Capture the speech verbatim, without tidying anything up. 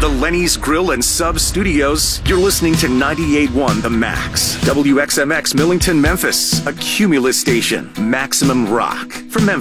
the Lenny's Grill and Sub Studios, you're listening to ninety-eight point one The Max. W X M X Millington, Memphis. A Cumulus station. Maximum rock. For Memphis.